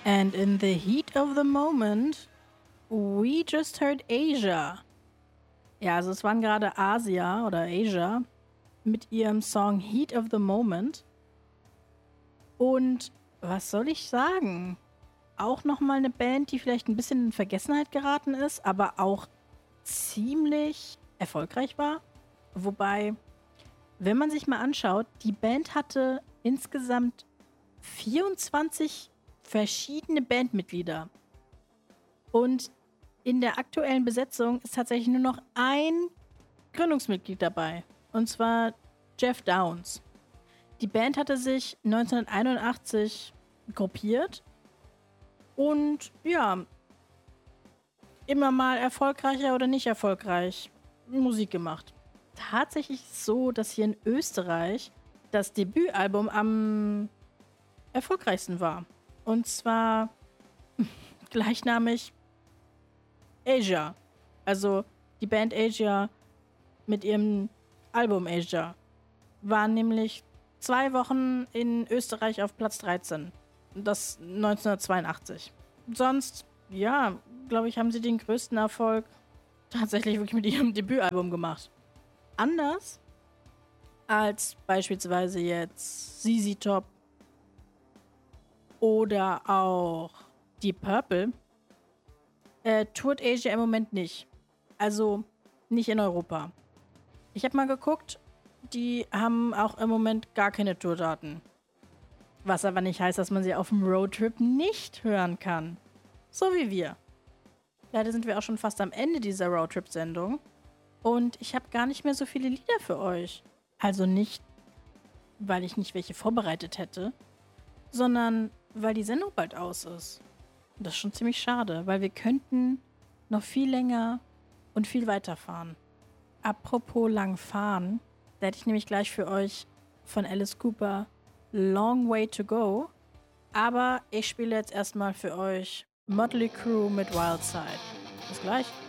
And in the heat of the moment, we just heard Asia. Ja, also es waren gerade Asia oder Asia mit ihrem Song Heat of the Moment. Und was soll ich sagen? Auch nochmal eine Band, die vielleicht ein bisschen in Vergessenheit geraten ist, aber auch ziemlich erfolgreich war. Wobei, wenn man sich mal anschaut, die Band hatte insgesamt 24 verschiedene Bandmitglieder. Und in der aktuellen Besetzung ist tatsächlich nur noch ein Gründungsmitglied dabei. Und zwar Jeff Downs. Die Band hatte sich 1981 gruppiert und ja, immer mal erfolgreicher oder nicht erfolgreich Musik gemacht. Tatsächlich ist es so, dass hier in Österreich das Debütalbum am erfolgreichsten war. Und zwar gleichnamig Asia. Also die Band Asia mit ihrem Album Asia war nämlich 2 Wochen in Österreich auf Platz 13. Das 1982. Sonst, ja, glaube ich, haben sie den größten Erfolg tatsächlich wirklich mit ihrem Debütalbum gemacht. Anders als beispielsweise jetzt ZZ Top oder auch Deep Purple tourt Asia im Moment nicht. Also nicht in Europa. Ich habe mal geguckt, die haben auch im Moment gar keine Tourdaten. Was aber nicht heißt, dass man sie auf dem Roadtrip nicht hören kann. So wie wir. Leider sind wir auch schon fast am Ende dieser Roadtrip-Sendung. Und ich habe gar nicht mehr so viele Lieder für euch. Also nicht, weil ich nicht welche vorbereitet hätte, sondern weil die Sendung bald aus ist. Und das ist schon ziemlich schade, weil wir könnten noch viel länger und viel weiter fahren. Apropos lang fahren, da hätte ich nämlich gleich für euch von Alice Cooper Long Way to Go. Aber ich spiele jetzt erstmal für euch Motley Crue mit Wild Side. Bis gleich.